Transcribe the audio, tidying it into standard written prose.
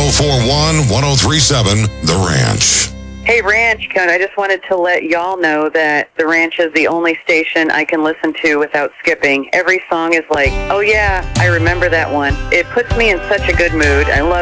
1041 1037 The Ranch. Hey, Ranch Code, I just wanted to let y'all know that The Ranch is the only station I can listen to without skipping. Every song is like, oh yeah, I remember that one. It puts me in such a good mood. I love